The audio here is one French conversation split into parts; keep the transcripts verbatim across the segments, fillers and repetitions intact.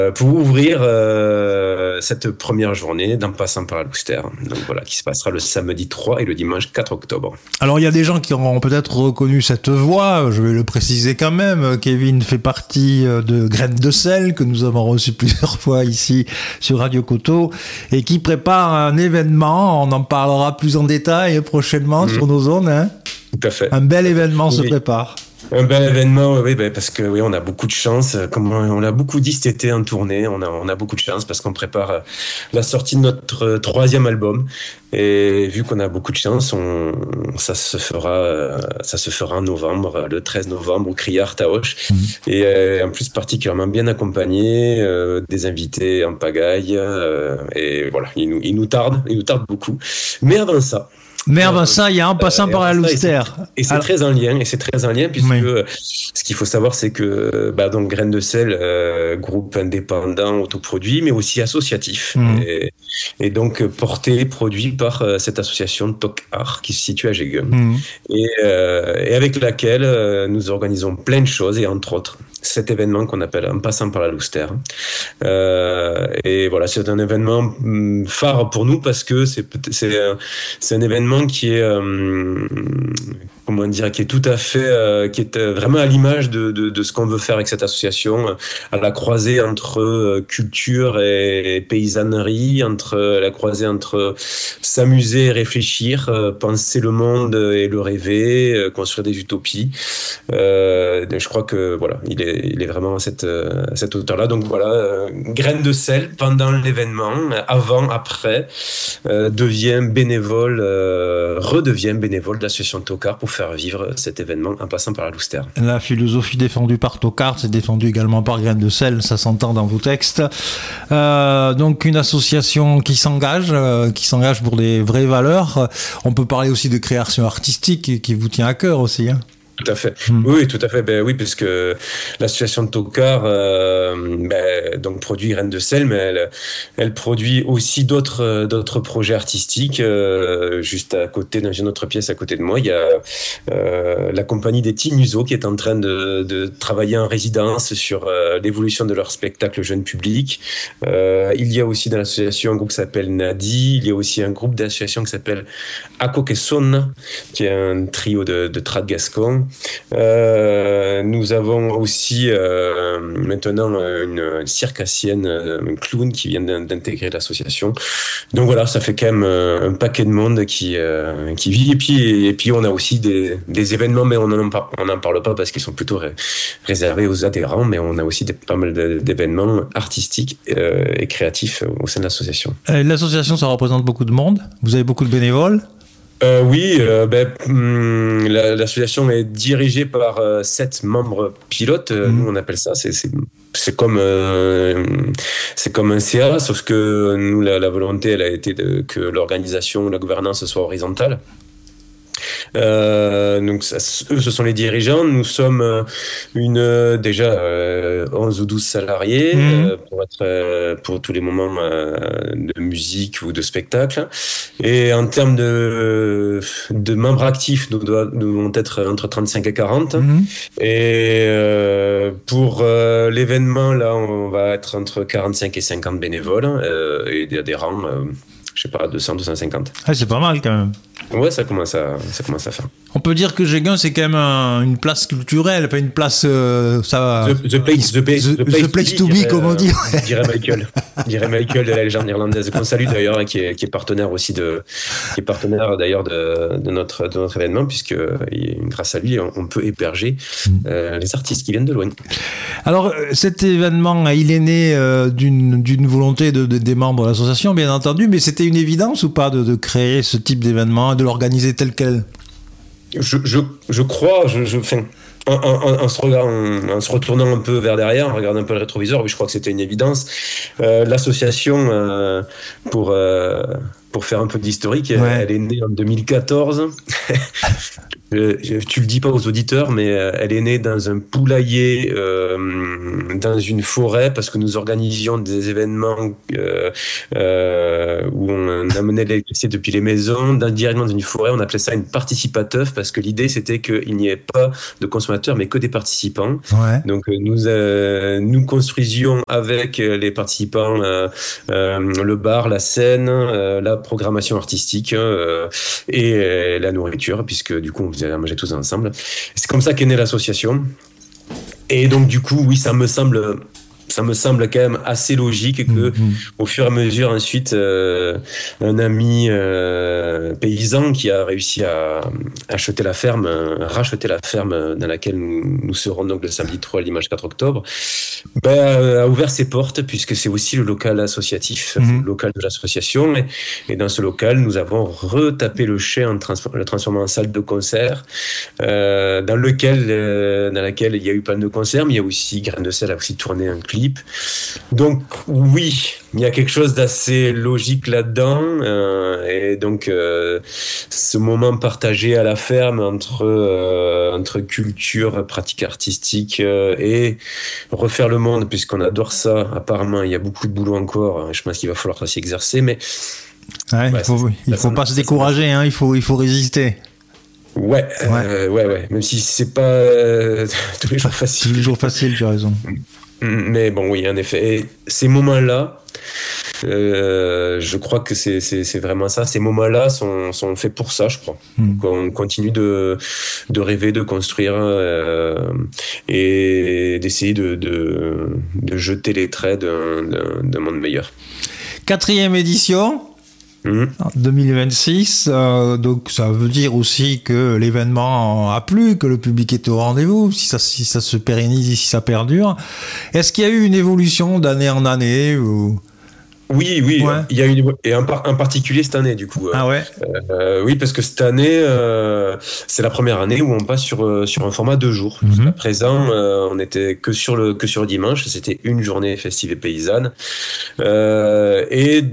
pour ouvrir euh, cette première journée d'En passant par la Louster. Donc voilà, qui se passera le samedi trois et le dimanche quatre octobre. Alors il y a des gens qui auront peut-être reconnu cette voix, je vais le préciser quand même. Kevin fait partie de Graines de Sel, que nous avons reçu plusieurs fois ici sur Radio Coteau, et qui prépare un événement, on en parlera plus en détail prochainement mmh. sur nos zones. Hein. Tout à fait. Un bel événement oui. se prépare. Un bel événement, oui, ben parce que oui, on a beaucoup de chance. Comme on l'a beaucoup dit cet été en tournée, on a on a beaucoup de chance parce qu'on prépare la sortie de notre troisième album. Et vu qu'on a beaucoup de chance, on ça se fera ça se fera en novembre, le treize novembre au Criard Taoche. Mmh. Et euh, en plus particulièrement bien accompagné, euh, des invités en pagaille. Euh, et voilà, il nous il nous tarde, il nous tarde beaucoup. Mais avant ça. Mais avant ça, il y a En passant euh, par la Louster. Et c'est, et c'est très en lien, et c'est très en lien, puisque oui. ce qu'il faut savoir, c'est que bah, donc Graines de Sel, euh, groupe indépendant, autoproduit, mais aussi associatif, mmh. et, et donc porté, produit par euh, cette association Tok Art qui se situe à Gegen, mmh. et, euh, et avec laquelle euh, nous organisons plein de choses, et entre autres cet événement qu'on appelle En passant par la Louster. Euh, et voilà, c'est un événement phare pour nous parce que c'est c'est c'est un événement qui est euh, comment dire, qui est tout à fait, euh, qui est vraiment à l'image de, de, de ce qu'on veut faire avec cette association, à la croisée entre culture et paysannerie, entre la croisée entre s'amuser et réfléchir, euh, penser le monde et le rêver, euh, construire des utopies. Euh, je crois que voilà, il est, il est vraiment à cette, à cette hauteur-là. Donc voilà, euh, Graines de Sel pendant l'événement, avant, après, euh, devient bénévole, euh, redevient bénévole de l'association Tok Art pour faire vivre cet événement en passant par la Louster. La philosophie défendue par Tok Art, c'est défendue également par Graines de Sel, ça s'entend dans vos textes. Euh, donc une association qui s'engage, euh, qui s'engage pour des vraies valeurs. On peut parler aussi de création artistique qui vous tient à cœur aussi, hein. Tout à fait. Mmh. Oui, tout à fait. Ben oui, parce que l'association Tok Art, euh, ben, donc produit Graines de Sel, mais elle, elle produit aussi d'autres d'autres projets artistiques. Euh, juste à côté, dans une autre pièce à côté de moi, il y a euh, la compagnie des Tinuso qui est en train de, de travailler en résidence sur euh, l'évolution de leur spectacle jeune public. Euh, il y a aussi dans l'association un groupe qui s'appelle Nadi. Il y a aussi un groupe d'associations qui s'appelle Akokesson, qui est un trio de, de trad gascon. Euh, nous avons aussi euh, maintenant une circassienne, un clown qui vient d'intégrer l'association. Donc voilà, ça fait quand même un paquet de monde qui euh, qui vit. Et puis et puis on a aussi des, des événements, mais on n'en on n'en parle pas parce qu'ils sont plutôt ré, réservés aux adhérents. Mais on a aussi des, pas mal d'événements artistiques euh, et créatifs au sein de l'association. L'association, ça représente beaucoup de monde. Vous avez beaucoup de bénévoles. Euh, oui, euh, ben, hum, la, l'association est dirigée par euh, sept membres pilotes. Mmh. Nous, on appelle ça. C'est, c'est, c'est comme euh, c'est comme un C A, sauf que nous, la, la volonté, elle a été de, que l'organisation, la gouvernance soit horizontale. Euh, donc ça, eux, ce sont les dirigeants. Nous sommes une euh, déjà euh, onze ou douze salariés mmh. euh, pour être euh, pour tous les moments euh, de musique ou de spectacle. Et en termes de de membres actifs, nous, doit, nous devons être entre trente-cinq et quarante. Mmh. Et euh, pour euh, l'événement là, on va être entre quarante-cinq et cinquante bénévoles euh, et des adhérents. Euh, je sais pas, deux cents, deux cent cinquante. Ah, c'est pas mal quand même. Ouais, ça commence à, ça commence à faire. On peut dire que Gegen, c'est quand même un, une place culturelle, pas une place. Euh, ça, the, the, place, the, place, the, the place, the place to be, dirait, comme on dit. Ouais. Dirait Michael. dirait Michael de la légende irlandaise, qu'on salue d'ailleurs, hein, qui, est, qui est partenaire aussi de, qui est partenaire d'ailleurs de, de, notre, de notre événement, puisque grâce à lui, on, on peut héberger euh, les artistes qui viennent de loin. Alors, cet événement, il est né euh, d'une, d'une volonté de, de, des membres de l'association, bien entendu, mais c'était une évidence ou pas de, de créer ce type d'événement, de l'organiser tel quel? Je, je, je crois, je, je, enfin, en, en, en, se regard, en, en se retournant un peu vers derrière, en regardant un peu le rétroviseur, oui, je crois que c'était une évidence. Euh, l'association, euh, pour, euh, pour faire un peu d'historique, Ouais. elle, elle est née en deux mille quatorze. Je, je, tu le dis pas aux auditeurs, mais euh, elle est née dans un poulailler, euh, dans une forêt, parce que nous organisions des événements euh, euh, où on amenait l'électricité depuis les maisons, dans, directement dans une forêt. On appelait ça une participateuf, parce que l'idée c'était qu'il n'y ait pas de consommateurs, mais que des participants. Ouais. Donc nous euh, nous construisions avec les participants euh, euh, le bar, la scène, euh, la programmation artistique euh, et euh, la nourriture, puisque du coup on faisait à manger tous ensemble. C'est comme ça qu'est née l'association. Et donc du coup, oui, ça me semble, ça me semble quand même assez logique que, mmh. au fur et à mesure, ensuite, euh, un ami euh, paysan qui a réussi à acheter la ferme, à racheter la ferme dans laquelle nous, nous serons donc le samedi trois, dimanche quatre octobre, ben, a ouvert ses portes, puisque c'est aussi le local associatif, mmh. le local de l'association. Et, et dans ce local, nous avons retapé le chai en transform- le transformant en salle de concert, euh, dans lequel, euh, dans laquelle il y a eu plein de concerts, mais il y a aussi Graines de Sel a aussi tourné un clip. Donc oui, il y a quelque chose d'assez logique là-dedans, euh, et donc euh, ce moment partagé à la ferme entre euh, entre culture, pratique artistique euh, et refaire le monde, puisqu'on adore ça. Apparemment, il y a beaucoup de boulot encore. Je pense qu'il va falloir s'y exercer, mais ouais, ouais, il faut, ça, il faut ça, pas ça, se décourager, hein, il faut il faut résister. Ouais, ouais, euh, ouais, ouais. Même si c'est pas euh, tous les jours facile. Tous les jours facile, tu as raison. Mais bon, oui, en effet. Et ces moments-là, euh, je crois que c'est, c'est, c'est vraiment ça. Ces moments-là sont, sont faits pour ça, je crois. Mm. On continue de, de rêver, de construire euh, et d'essayer de, de, de jeter les traits d'un, d'un, d'un monde meilleur. Quatrième édition. Mmh. deux mille vingt-six, euh, donc ça veut dire aussi que l'événement a plu, que le public est au rendez-vous, si ça, si ça se pérennise, si ça perdure. Est-ce qu'il y a eu une évolution d'année en année ou... Oui, oui, ouais. Il y a eu et en, par, en particulier cette année du coup. Ah ouais. Euh, oui, parce que cette année, euh, c'est la première année où on passe sur sur un format deux jours. Mmh. Jusqu'à présent, euh, on était que sur le que sur le dimanche. C'était une journée festive et paysanne. Euh, et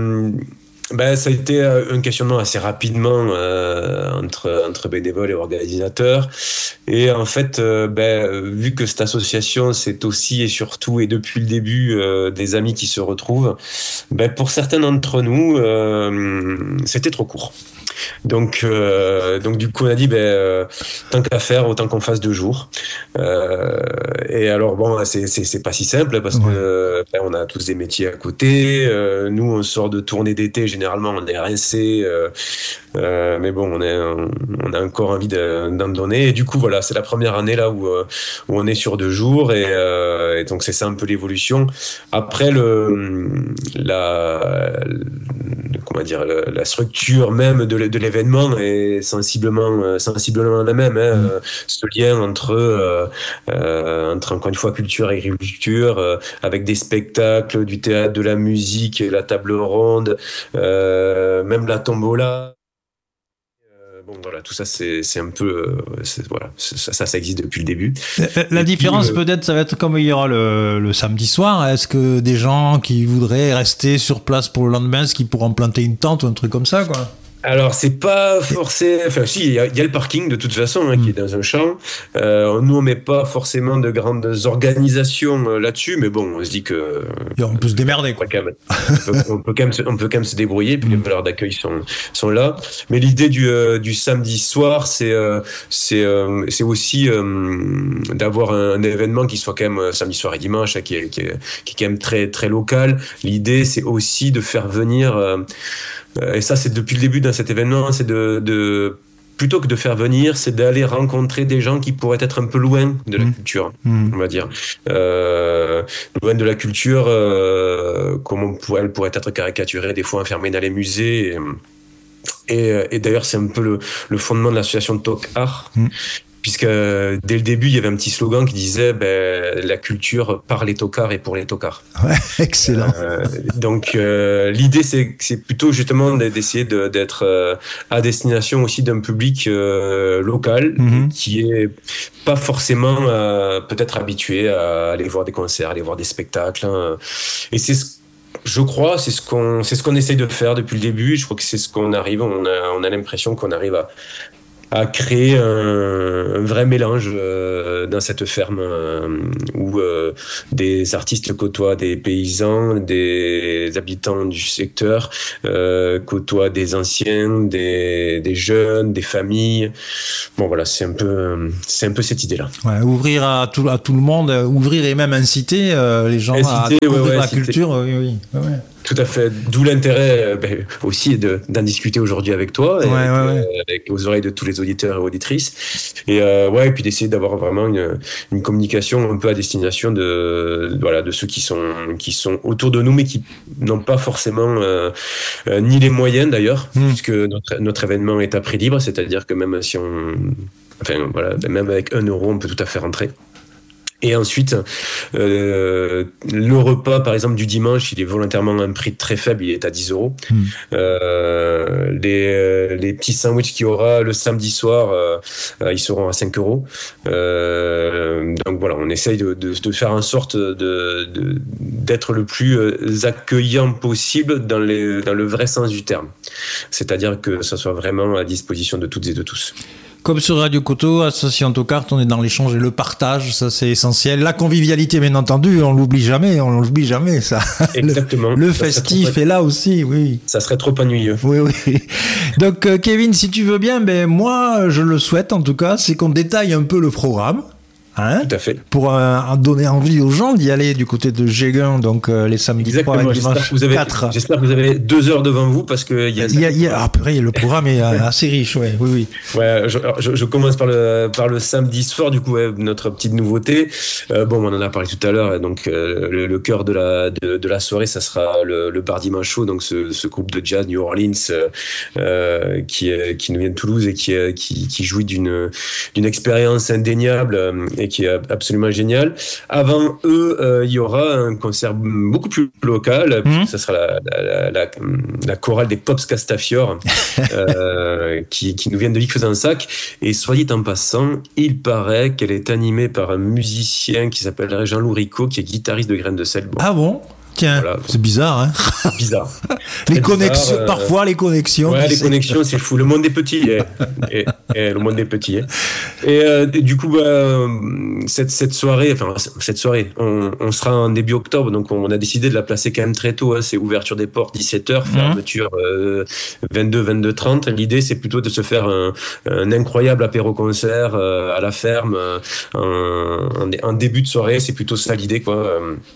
Ben, ça a été un questionnement assez rapidement euh, entre, entre bénévoles et organisateurs. Et en fait, euh, ben, vu que cette association, c'est aussi et surtout et depuis le début euh, des amis qui se retrouvent, ben, pour certains d'entre nous, euh, c'était trop court. Donc, euh, donc du coup, on a dit, ben, euh, tant qu'à faire, autant qu'on fasse deux jours. Euh, et alors, bon, c'est, c'est, c'est pas si simple parce ouais. que ben, on a tous des métiers à côté. Euh, nous, on sort de tournée d'été, généralement, on est rincé. Euh, euh, mais bon, on, est, on a encore envie de, d'en donner. Et du coup, voilà, c'est la première année là où, où on est sur deux jours. Et, euh, et donc, c'est ça un peu l'évolution. Après, le, la, le, comment dire, la, la structure même de, de l'événement est sensiblement, sensiblement la même. Hein. Mmh. Ce lien entre, euh, euh, entre, encore une fois, culture et agriculture, euh, avec des spectacles, du théâtre, de la musique, la table ronde, euh, même la tombola. Bon, voilà, tout ça, c'est, c'est un peu... C'est, voilà, c'est, ça, ça existe depuis le début. La, la différence, puis, peut-être, ça va être comme il y aura le, le samedi soir. Est-ce que des gens qui voudraient rester sur place pour le lendemain, est-ce qu'ils pourront planter une tente ou un truc comme ça, quoi ? Alors, c'est pas forcément... Enfin, si, il y, y a le parking, de toute façon, hein, mmh. qui est dans un champ. Euh, nous, on met pas forcément de grandes organisations euh, là-dessus, mais bon, on se dit que... Et on peut se démerder, quoi. On peut, on peut, on peut, quand, même se, on peut quand même se débrouiller, puis mmh. les valeurs d'accueil sont, sont là. Mais l'idée du, euh, du samedi soir, c'est, euh, c'est, euh, c'est aussi euh, d'avoir un, un événement qui soit quand même, samedi soir et dimanche, hein, qui, est, qui, est, qui est quand même très, très local. L'idée, c'est aussi de faire venir... Euh, et ça, c'est depuis le début dans cet événement, c'est de, de plutôt que de faire venir, c'est d'aller rencontrer des gens qui pourraient être un peu loin de la mmh. culture, mmh. on va dire. Euh, loin de la culture, euh, comme on pourrait, elle pourrait être caricaturée, des fois enfermée dans les musées. Et, et, et d'ailleurs, c'est un peu le, le fondement de l'association de Talk Art. Mmh. Puisque dès le début, il y avait un petit slogan qui disait ben, la culture par les tocards et pour les tocards. Ouais, excellent. Euh, donc euh, l'idée, c'est, c'est plutôt justement d'essayer de, d'être euh, à destination aussi d'un public euh, local mm-hmm. qui est pas forcément euh, peut-être habitué à aller voir des concerts, aller voir des spectacles. Hein. Et c'est ce je crois, c'est ce qu'on, c'est ce qu'on essaye de faire depuis le début. Je crois que c'est ce qu'on arrive. On a, on a l'impression qu'on arrive à, à créer un, un vrai mélange euh, dans cette ferme euh, où euh, des artistes côtoient des paysans, des habitants du secteur, euh, côtoient des anciens, des, des jeunes, des familles. Bon voilà, c'est un peu, c'est un peu cette idée-là. Ouais, ouvrir à tout, à tout le monde, ouvrir et même inciter euh, les gens inciter, à découvrir ouais, ouais, la inciter. culture. Oui, oui. Ouais, ouais. Tout à fait. D'où l'intérêt ben, aussi de, d'en discuter aujourd'hui avec toi, et ouais, avec, ouais, ouais. Euh, avec aux oreilles de tous les auditeurs et auditrices. Et euh, ouais, et puis d'essayer d'avoir vraiment une, une communication un peu à destination de, de voilà de ceux qui sont qui sont autour de nous, mais qui n'ont pas forcément euh, euh, ni les moyens d'ailleurs, mmh. puisque notre notre événement est à prix libre, c'est-à-dire que même si on, enfin voilà, même avec un euro, on peut tout à fait rentrer. Et ensuite, euh, le repas, par exemple, du dimanche, il est volontairement à un prix très faible, il est à dix euros. Mmh. Euh, les, les petits sandwichs qu'il y aura le samedi soir, euh, ils seront à cinq euros. Euh, donc voilà, on essaye de, de, de faire en sorte de, de, d'être le plus accueillant possible dans, les, dans le vrai sens du terme. C'est-à-dire que ça soit vraiment à disposition de toutes et de tous. Comme sur Radio Coteau, Association Autocart, on est dans l'échange et le partage, ça c'est essentiel. La convivialité, bien entendu, on l'oublie jamais, on l'oublie jamais, ça. Exactement. Le, le festif trop... est là aussi, oui. Ça serait trop ennuyeux. Oui, oui. Donc, euh, Kevin, si tu veux bien, ben, moi, je le souhaite en tout cas, c'est qu'on détaille un peu le programme. Hein, tout à fait. Pour euh, donner envie aux gens d'y aller du côté de Géguin, donc euh, les samedis Exactement. trois et j'espère dimanche que vous avez, quatre. J'espère que vous avez deux heures devant vous parce que il y a. Il y a, il y a ah, purée, le programme est assez riche, ouais, oui, oui. Ouais, je, je, je commence par le par le samedi soir, du coup, ouais, notre petite nouveauté. Euh, bon, on en a parlé tout à l'heure, donc euh, le, le cœur de la de, de la soirée, ça sera le, le Bar Dimanche Show, donc ce, ce groupe de jazz New Orleans euh, qui qui nous vient de Toulouse et qui qui, qui jouit d'une d'une expérience indéniable et qui est absolument génial. Avant eux, euh, il y aura un concert beaucoup plus local. Mmh. Ça sera la, la, la, la chorale des Pops Castafiore euh, qui, qui nous viennent de Vic-Fezensac. Et soyez en passant, il paraît qu'elle est animée par un musicien qui s'appelle Jean-Loup Rico, qui est guitariste de Graines de Sel. Bon. Ah bon? Tiens, voilà. C'est bizarre, hein. C'est bizarre. les c'est connexions, bizarre, euh... parfois les connexions. Ouais, les sais. connexions, c'est fou. Le monde est petit. Et, et, et le monde est petit. Et, et, euh, et du coup, bah, cette, cette soirée, enfin, cette soirée, on, on sera en début octobre, donc on a décidé de la placer quand même très tôt. Hein. C'est ouverture des portes, dix-sept heures, fermeture euh, vingt-deux, vingt-deux trente. L'idée, c'est plutôt de se faire un, un incroyable apéro-concert euh, à la ferme en, en, en début de soirée. C'est plutôt ça l'idée, quoi.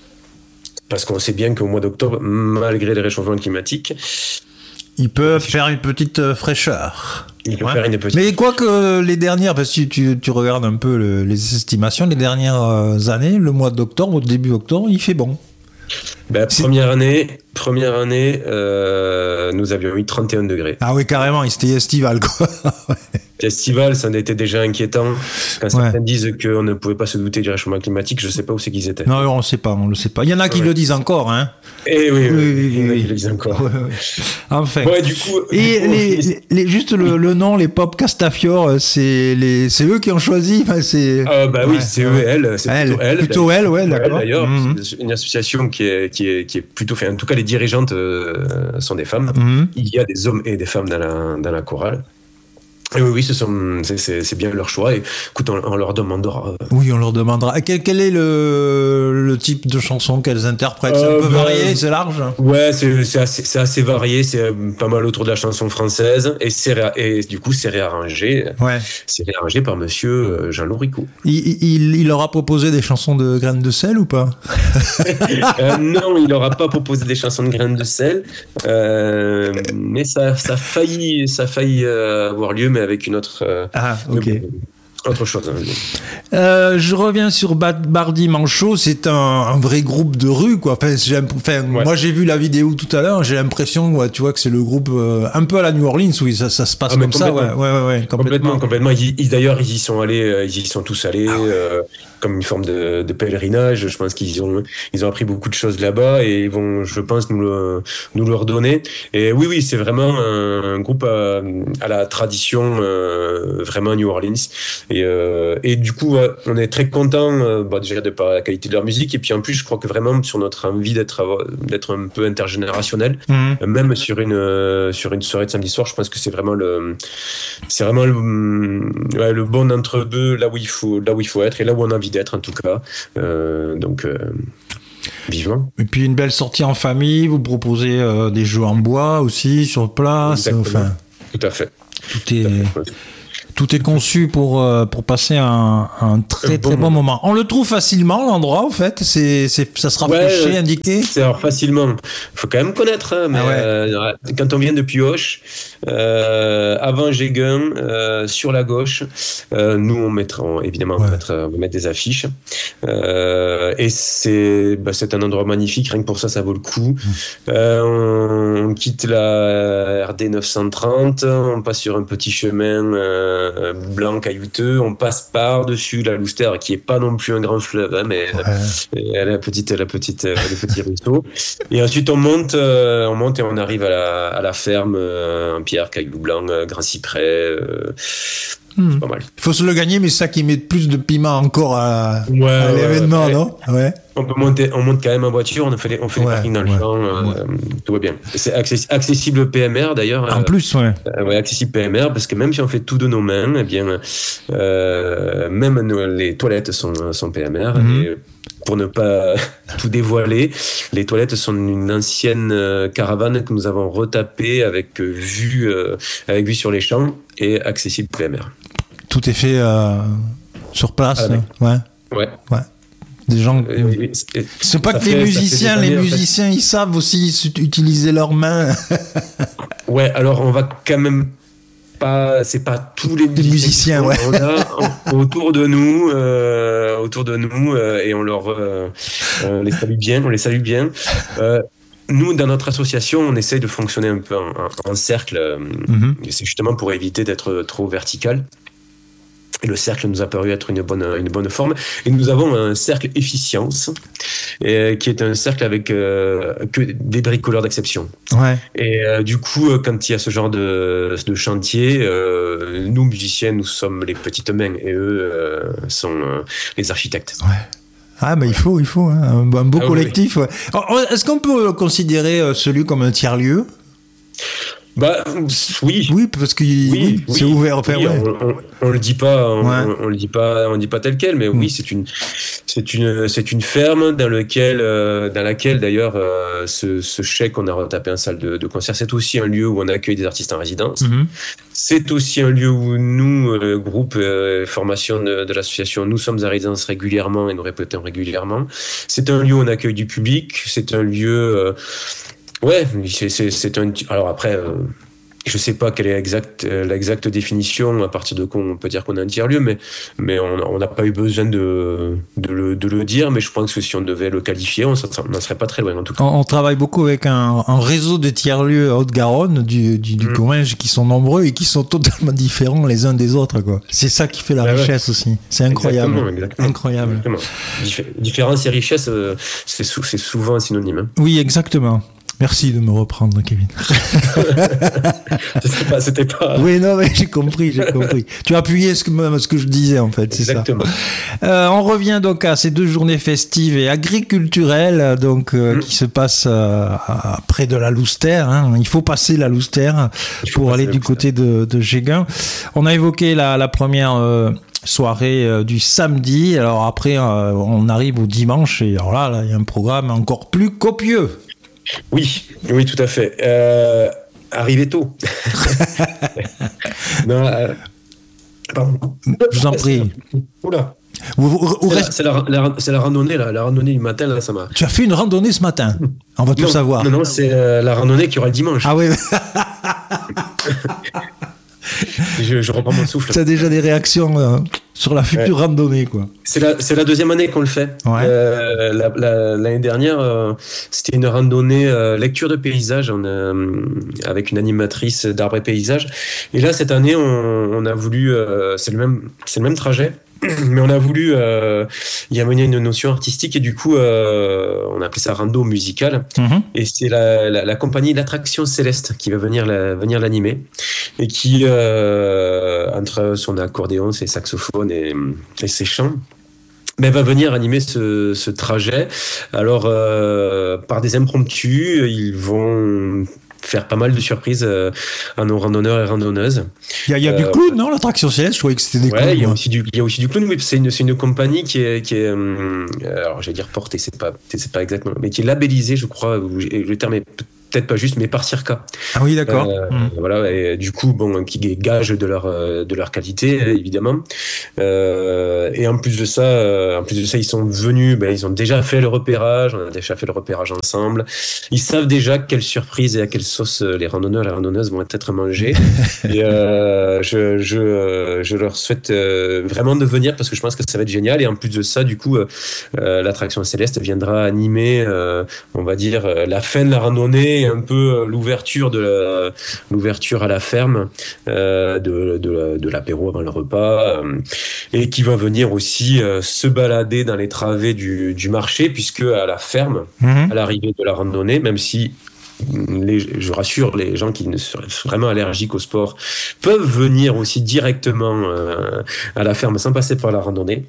Parce qu'on sait bien qu'au mois d'octobre, malgré les réchauffements climatiques, ils peuvent faire une petite fraîcheur. Ils peuvent ouais. faire une petite. Mais quoi que les dernières, parce que tu, tu regardes un peu le, les estimations, les dernières années, le mois d'octobre, au début octobre, il fait bon. Ben, première année, première année, euh, nous avions eu trente et un degrés. Ah oui, carrément, c'était estival, quoi. Estival, ça en était déjà inquiétant. Quand certains ouais. disent qu'on ne pouvait pas se douter du réchauffement climatique, je ne sais pas où c'est qu'ils étaient. Non, on ne sait pas, on ne le sait pas. Il y en a qui ouais. le disent encore, hein. Eh oui, oui, oui, oui, il y en a oui. qui le disent encore. Ouais, ouais. Enfin. Ouais, du coup. Et du coup, les, les, les, juste le, le nom, les Pop Castafiore, c'est les, c'est eux qui ont choisi. Enfin, c'est. Ah bah oui, ouais, c'est eux, elles. C'est elle, plutôt elles. Plutôt elles, ouais, d'accord. D'ailleurs, mmh. c'est une association qui est, qui est, qui est plutôt, enfin, en tout cas, les dirigeantes euh, sont des femmes. Mmh. Il y a des hommes et des femmes dans la, dans la chorale. Et oui, oui, ce sont, c'est, c'est, c'est bien leur choix. Et écoute, on, on leur demandera. Oui, on leur demandera. Quel, quel est le, le type de chanson qu'elles interprètent? C'est euh, un peu bah, varié, c'est large. Ouais, c'est, c'est, assez, c'est assez varié. C'est pas mal autour de la chanson française. Et, c'est, et du coup, c'est réarrangé. Ouais. C'est réarrangé par monsieur Jean-Loup Rico. Il, il, il leur a proposé des chansons de Graines de Sel ou pas? euh, Non, il leur a pas proposé des chansons de Graines de Sel. Euh, mais ça, ça a failli, ça a failli euh, avoir lieu. Mais avec une autre, euh, ah, ok. autre chose. Euh, je reviens sur Bar Dimanche Show, c'est un, un vrai groupe de rue, quoi. Enfin, j'ai, enfin, ouais. Moi, j'ai vu la vidéo tout à l'heure, j'ai l'impression, ouais, tu vois, que c'est le groupe euh, un peu à la New Orleans, où ça, ça se passe ah, comme ça, ouais, ouais, ouais, ouais, complètement. Complètement, complètement. Ils, ils, d'ailleurs, ils y sont allés, ils y sont tous allés. Ah ouais. euh, comme une forme de, de pèlerinage. Je pense qu'ils ont, ils ont appris beaucoup de choses là-bas et ils vont, je pense, nous le, nous le redonner. Et oui, oui, c'est vraiment un, un groupe à, à la tradition euh, vraiment New Orleans. Et, euh, et du coup, on est très content, euh, bah, déjà de par la qualité de leur musique. Et puis en plus, je crois que vraiment sur notre envie d'être, d'être un peu intergénérationnel, mmh. euh, même sur une, euh, sur une soirée de samedi soir, je pense que c'est vraiment le, c'est vraiment le, ouais, le bon entre-deux, là où il faut, là où il faut être et là où on a envie d'être en tout cas. Euh, donc, euh, vivement. Et puis une belle sortie en famille, vous proposez euh, des jeux en bois aussi sur place. Enfin, tout à fait. Tout est, tout, fait. tout est conçu pour, euh, pour passer un, un très un bon très bon moment. moment. On le trouve facilement l'endroit en fait, c'est, c'est, ça sera ouais, fléché, indiqué. C'est alors facilement. Il faut quand même connaître, hein, mais ah ouais. euh, quand on vient de Pioche, euh, avant Jégun, euh, sur la gauche, euh, nous on mettra on, évidemment ouais. on, va mettre, on va mettre des affiches euh, et c'est, bah, c'est un endroit magnifique, rien que pour ça ça vaut le coup. Mmh. Euh, on, on quitte la R D neuf cent trente, on passe sur un petit chemin euh, blanc caillouteux, on passe par-dessus la Louster qui est pas non plus un grand fleuve, hein, mais ouais. elle a la petite, la petite, le petit ruisseau. Et ensuite on monte, euh, on monte et on arrive à la, à la ferme euh, en pierre, caillou blanc, euh, grand cyprès. Euh, hmm. C'est pas mal. Il faut se le gagner, mais c'est ça qui met plus de piment encore à, ouais, à l'événement, ouais, non ouais. On peut monter, on monte quand même en voiture, on fait, on fait ouais, des parkings dans le ouais, champ, euh, ouais. tout va bien. C'est accessible P M R d'ailleurs. En euh, plus, ouais. Euh, ouais, accessible P M R parce que même si on fait tout de nos mains, eh bien, euh, même nos, les toilettes sont, sont P M R. Mm-hmm. Et pour ne pas tout dévoiler, les toilettes sont une ancienne caravane que nous avons retapée avec vue, euh, avec vue sur les champs et accessible P M R. Tout est fait euh, sur place, hein. ouais. Ouais. Ouais. Des gens. Euh, oui, c'est, c'est pas que les fait, musiciens, les musiciens, en fait. Ils savent aussi utiliser leurs mains. Ouais, alors on va quand même pas, c'est pas tous les musiciens, musiciens ouais. on a autour de nous, euh, autour de nous, euh, et on leur, euh, on les salue bien, on les salue bien. Euh, Nous, dans notre association, on essaye de fonctionner un peu en, en, en cercle. Mm-hmm. Et c'est justement pour éviter d'être trop vertical. Et le cercle nous a paru être une bonne, une bonne forme. Et nous avons un cercle efficience, et, qui est un cercle avec euh, que des bricoleurs d'exception. Ouais. Et euh, du coup, quand il y a ce genre de, de chantier, euh, nous, musiciens, nous sommes les petites mains et eux euh, sont euh, les architectes. Ouais. Ah, bah il faut, il faut, hein, un, un beau ah, collectif. Oui. Ouais. Alors, est-ce qu'on peut considérer celui comme un tiers-lieu ? Bah oui. Oui, parce que oui, oui, c'est oui, ouvert. Enfin, oui, ouais. on, on, on le dit pas, on, ouais. on, on le dit pas, on le dit pas tel quel, mais mmh. oui, c'est une, c'est une, c'est une ferme dans lequel, euh, dans laquelle d'ailleurs euh, ce, ce chèque qu'on a retapé en salle de, de concert, c'est aussi un lieu où on accueille des artistes en résidence. Mmh. C'est aussi un lieu où nous, le groupe euh, formation de, de l'association, nous sommes en résidence régulièrement et nous répétons régulièrement. C'est un lieu où on accueille du public. C'est un lieu euh, Ouais, c'est, c'est, c'est un. Alors après, euh, je sais pas quelle est l'exacte, euh, l'exacte définition, à partir de quoi on peut dire qu'on a un tiers-lieu, mais, mais on n'a pas eu besoin de, de, le, de le dire, mais je pense que si on devait le qualifier, on n'en serait pas très loin en tout cas. On, on travaille beaucoup avec un, un réseau de tiers-lieux à Haute-Garonne, du, du, du mmh. Comminges, qui sont nombreux et qui sont totalement différents les uns des autres, quoi. C'est ça qui fait la ah richesse ouais. aussi. C'est incroyable. Exactement, exactement. Incroyable. Exactement. Dif- différence et richesse, euh, c'est, sou- c'est souvent un synonyme. Hein. Oui, exactement. Merci de me reprendre, Kevin. Je sais pas, c'était pas. Oui, non, mais j'ai compris, j'ai compris. Tu as appuyé ce que, ce que je disais, en fait, c'est Exactement. ça. Euh, on revient donc à ces deux journées festives et agriculturelles, donc, euh, mmh. qui se passent euh, à, près de la Louster. Hein. Il faut passer la Louster pour aller du côté de, de Jégun. On a évoqué la, la première. Euh, soirée euh, du samedi. Alors après, euh, on arrive au dimanche et alors là, là, il y a un programme encore plus copieux. Oui, oui, tout à fait. Euh, arrivez tôt. non, euh, pardon. Je vous en prie. Oula. Vous, vous, vous c'est, reste... la, c'est, la, la, c'est la randonnée, là, la randonnée du matin, là, ça m'a. Tu as fait une randonnée ce matin. On va tout non, savoir. Non, non, c'est euh, la randonnée qu'il y aura le dimanche. Ah oui. je, je reprends mon souffle. Tu as déjà des réactions euh, sur la future ouais. randonnée, quoi. C'est la, c'est la deuxième année qu'on le fait. Ouais. Euh, la, la, l'année dernière, euh, c'était une randonnée euh, lecture de paysages on, euh, avec une animatrice d'arbres et paysages. Et là, cette année, on, on a voulu. Euh, c'est le même, c'est le même trajet. mais on a voulu euh, y amener une notion artistique et du coup, euh, on a appelé ça rando musical. Mm-hmm. Et c'est la, la, la compagnie L'Attraction Céleste qui va venir, la, venir l'animer et qui, euh, entre son accordéon, ses saxophones et, et ses chants, mais va venir animer ce, ce trajet. Alors, euh, par des impromptus, ils vont faire pas mal de surprises euh, à nos randonneurs et randonneuses. Il y a, il y a euh, du clown, non, l'attraction céleste, je croyais que c'était des ouais, clowns. Il y a aussi du, il y a aussi du clown, oui, c'est une, c'est une compagnie qui est, qui est euh, alors j'allais dire portée, c'est pas, c'est pas exactement, mais qui est labellisée, je crois, le terme est peut-être pas juste, mais par Circa. Ah oui, d'accord. Euh, mmh. Voilà, et du coup, bon, qui gage de leur de leur qualité, évidemment. Euh, et en plus de ça, en plus de ça, ils sont venus, ben, ils ont déjà fait le repérage, on a déjà fait le repérage ensemble. Ils savent déjà quelle surprise et à quelle sauce les randonneurs et les randonneuses vont être mangés. et euh, je je je leur souhaite vraiment de venir parce que je pense que ça va être génial. Et en plus de ça, du coup, euh, l'Attraction Céleste viendra animer, euh, on va dire, la fin de la randonnée. Un peu l'ouverture de la, l'ouverture à la ferme euh, de, de, de l'apéro avant le repas euh, et qui va venir aussi euh, se balader dans les travées du, du marché puisque à la ferme, mmh. à l'arrivée de la randonnée, même si les, je rassure les gens qui ne seraient vraiment allergiques au sport peuvent venir aussi directement euh, à la ferme sans passer par la randonnée.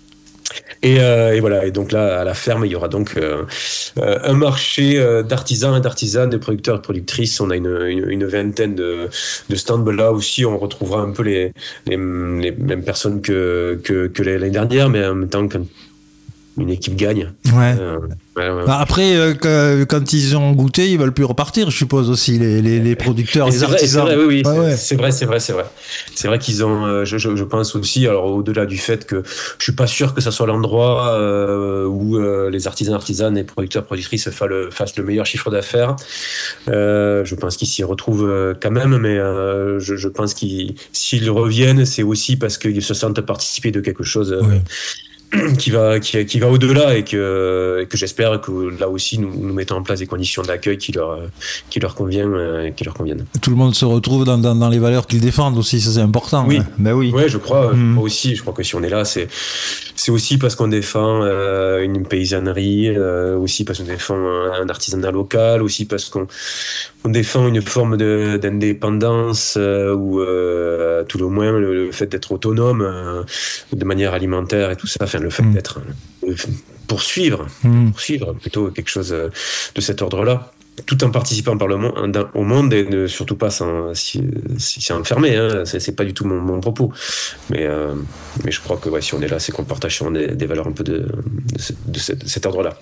Et, euh, et voilà. Et donc là, à la ferme, il y aura donc euh, euh, un marché euh, d'artisans et d'artisanes, de producteurs et de productrices. On a une, une, une vingtaine de, de stands. Là aussi, on retrouvera un peu les, les, les mêmes personnes que, que, que l'année dernière, mais en même temps qu'une équipe gagne. Ouais. Euh, ouais, ouais. Bah après, euh, quand, quand ils ont goûté, ils veulent plus repartir, je suppose aussi, les, les, les producteurs, les c'est artisans. Vrai, c'est vrai, oui, oui, ouais, c'est, ouais. c'est vrai, c'est vrai, c'est vrai. C'est vrai qu'ils ont, euh, je, je, je pense aussi, alors au-delà du fait que je suis pas sûr que ça soit l'endroit euh, où euh, les artisans, artisanes et producteurs, productrices fassent le, fassent le meilleur chiffre d'affaires. Euh, je pense qu'ils s'y retrouvent euh, quand même, mais euh, je, je pense qu'ils, s'ils reviennent, c'est aussi parce qu'ils se sentent participer de quelque chose. Euh, oui. qui va qui, qui va au-delà et que et que j'espère que là aussi nous, nous mettons en place des conditions d'accueil qui leur qui leur conviennent euh, qui leur conviennent. Tout le monde se retrouve dans dans, dans les valeurs qu'ils défendent aussi, ça c'est important. Oui, hein. Ben oui. Ouais, je crois, mmh. moi aussi, je crois que si on est là, c'est c'est aussi parce qu'on défend euh, une paysannerie, euh, aussi parce qu'on défend un, un artisanat local, aussi parce qu'on on défend une forme de, d'indépendance euh, ou euh, tout le moins le, le fait d'être autonome euh, de manière alimentaire et tout ça, enfin le fait mmh. d'être euh, poursuivre, mmh. poursuivre plutôt quelque chose de cet ordre-là, tout en participant par le monde, au monde et ne surtout pas s'en, si, si, si enfermer. Hein. C'est, c'est pas du tout mon, mon propos. Mais, euh, mais je crois que ouais, si on est là, c'est qu'on partage sur des, des valeurs un peu de, de, ce, de, ce, de cet ordre-là.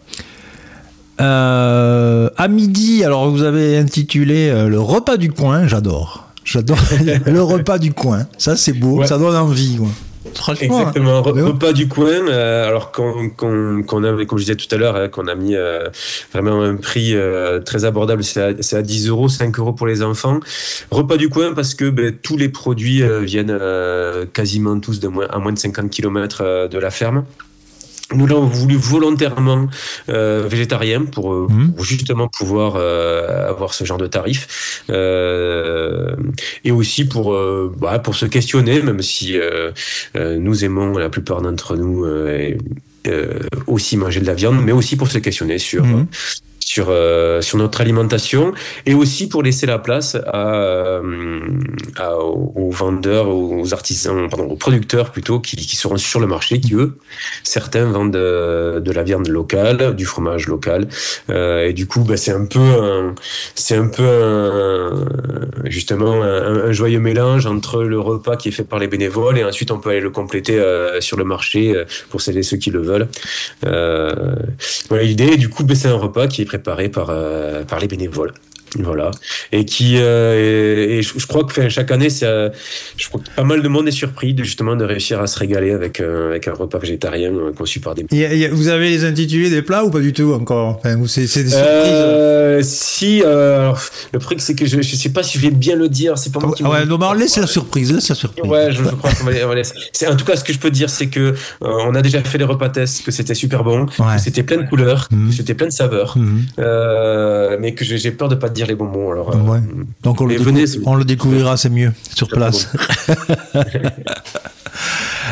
Euh, à midi, alors vous avez intitulé euh, le repas du coin, j'adore. J'adore le repas du coin. Ça, c'est beau, ouais. Ça donne envie. Quoi. Franchement, exactement, hein. repas du coin. Euh, alors qu'on, qu'on, qu'on a, comme je disais tout à l'heure, hein, qu'on a mis euh, vraiment un prix euh, très abordable, c'est à, c'est à dix euros, cinq euros pour les enfants. Repas du coin parce que ben, tous les produits euh, viennent euh, quasiment tous de moins, à moins de cinquante kilomètres euh, de la ferme. Nous l'avons voulu volontairement euh, végétarien pour, euh, mmh. pour justement pouvoir euh, avoir ce genre de tarif euh, et aussi pour euh, bah, pour se questionner, même si euh, euh, nous aimons la plupart d'entre nous euh, et, euh, aussi manger de la viande, mais aussi pour se questionner sur mmh. sur euh, sur notre alimentation et aussi pour laisser la place à, à aux, aux vendeurs, aux artisans, pardon, aux producteurs plutôt qui, qui seront sur le marché, qui eux, certains vendent de, de la viande locale, du fromage local, euh, et du coup, bah, c'est un peu, un, c'est un peu un, justement un, un joyeux mélange entre le repas qui est fait par les bénévoles et ensuite on peut aller le compléter euh, sur le marché euh, pour celles et ceux qui le veulent. Euh, voilà l'idée. Du coup, bah, c'est un repas qui est préparé par euh, par les bénévoles. Voilà, et qui euh, et, et je, je crois que enfin, chaque année c'est euh, je crois que pas mal de monde est surpris de justement de réussir à se régaler avec euh, avec un repas végétarien euh, conçu par des. Et, et vous avez les intitulés des plats ou pas du tout encore, enfin, ou c'est, c'est des surprises euh, si euh, alors, le truc c'est que je je sais pas si je vais bien le dire, c'est pas moi qui ah ouais non mais laisse la surprise laisse la surprise ouais je, je crois qu'on va, on va laisser. C'est en tout cas ce que je peux dire c'est que euh, on a déjà fait les repas tests, que c'était super bon, ouais. que c'était plein de couleurs, mmh. que c'était plein de saveurs, mmh. euh, mais que j'ai, j'ai peur de pas te dire les bons mots. Alors, ouais. euh, donc on le, décou- venez, on le découvrira, c'est mieux sur place.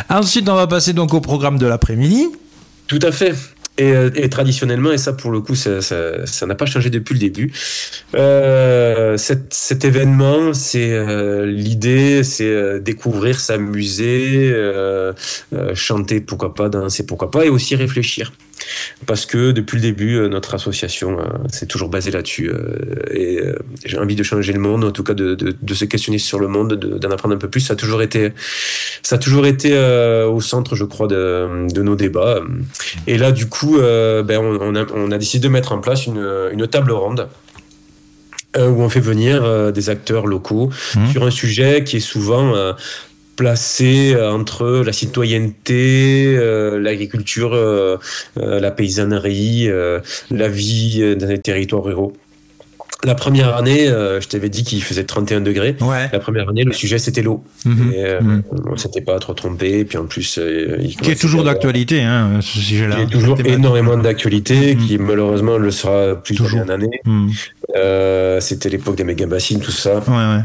Ensuite, on va passer donc au programme de l'après-midi. Tout à fait. Et, et traditionnellement, et ça pour le coup, ça, ça, ça n'a pas changé depuis le début. Euh, cet, cet événement, c'est euh, l'idée, c'est euh, découvrir, s'amuser, euh, euh, chanter, pourquoi pas, danser, pourquoi pas, et aussi réfléchir. Parce que depuis le début, euh, notre association euh, s'est toujours basée là-dessus. Euh, et euh, j'ai envie de changer le monde, en tout cas de, de, de se questionner sur le monde, de, d'en apprendre un peu plus. Ça a toujours été, ça a toujours été euh, au centre, je crois, de, de nos débats. Et là, du coup, euh, ben, on, on, a, on a décidé de mettre en place une, une table ronde euh, où on fait venir euh, des acteurs locaux mmh. sur un sujet qui est souvent... Euh, placé entre la citoyenneté, euh, l'agriculture, euh, euh, la paysannerie, euh, la vie dans les territoires ruraux. La première année, euh, je t'avais dit qu'il faisait trente et un degrés. Ouais. La première année, le sujet, c'était l'eau. Mmh. Et, euh, mmh. on ne s'était pas trop trompé. Et puis en plus... Euh, il qui est toujours d'actualité, hein, ce sujet-là. Qui est toujours énormément d'actualité, mmh. qui malheureusement le sera plus toujours en année. Mmh. Euh, c'était l'époque des méga-bassines, tout ça. Ouais, ouais.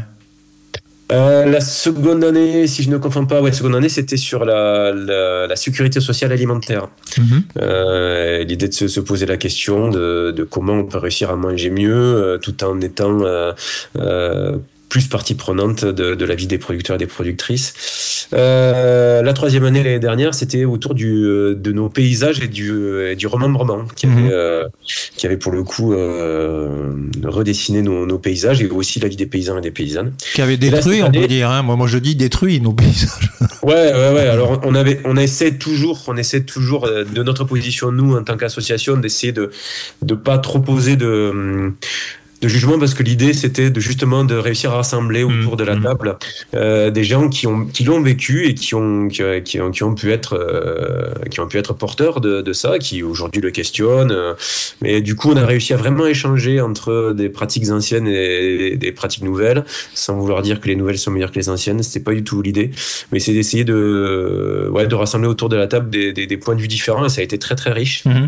Euh, la seconde année, si je ne confonds pas, ouais, seconde année, c'était sur la, la, la sécurité sociale alimentaire. Mmh. Euh, l'idée de se, se poser la question de, de comment on peut réussir à manger mieux, euh, tout en étant euh, euh, plus partie prenante de, de la vie des producteurs et des productrices. Euh, la troisième année, l'année dernière, c'était autour du, de nos paysages et du, et du remembrement, qui avait, mmh. euh, qui avait pour le coup euh, redessiné nos, nos paysages et aussi la vie des paysans et des paysannes. Qui avait détruit, là, on année... peut dire. Hein. Moi, moi, je dis détruit nos paysages. Ouais, ouais, ouais. Alors, on avait, on essaie toujours, on essaie toujours de notre position, nous, en tant qu'association, d'essayer de de pas trop poser de de jugement, parce que l'idée c'était de justement de réussir à rassembler autour de la table euh, des gens qui ont qui l'ont vécu et qui ont qui, qui ont qui ont pu être euh, qui ont pu être porteurs de, de ça, qui aujourd'hui le questionnent. Euh, mais du coup, on a réussi à vraiment échanger entre des pratiques anciennes et des pratiques nouvelles, sans vouloir dire que les nouvelles sont meilleures que les anciennes. C'était pas du tout l'idée, mais c'est d'essayer de ouais de rassembler autour de la table des des, des points de vue différents, et ça a été très très riche. Mmh.